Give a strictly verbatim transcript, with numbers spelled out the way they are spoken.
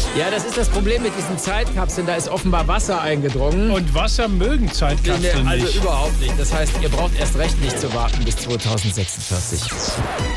Ja, das ist das Problem mit diesen Zeitkapseln. Da ist offenbar Wasser eingedrungen. Und Wasser mögen Zeitkapseln also nicht. überhaupt nicht. Das heißt, ihr braucht erst recht nicht zu warten bis zweitausendsechsundvierzig.